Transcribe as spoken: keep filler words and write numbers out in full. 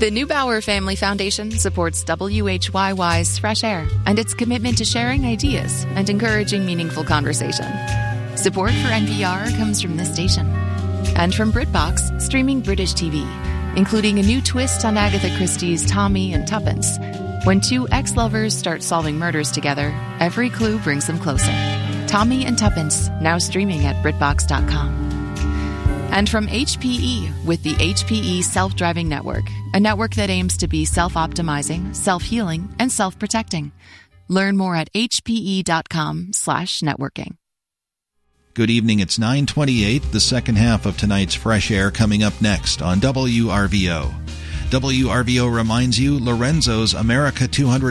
The Neubauer Family Foundation supports W H Y Y's Fresh Air and its commitment to sharing ideas and encouraging meaningful conversation. Support for N P R comes from this station and from BritBox, streaming British T V, including a new twist on Agatha Christie's Tommy and Tuppence. When two ex-lovers start solving murders together, every clue brings them closer. Tommy and Tuppence, now streaming at BritBox dot com. And from H P E with the H P E Self-Driving Network, a network that aims to be self-optimizing, self-healing, and self-protecting. Learn more at hpe.com slash networking. Good evening. It's nine twenty-eight, the second half of tonight's Fresh Air coming up next on W R V O. W R V O reminds you Lorenzo's America two hundred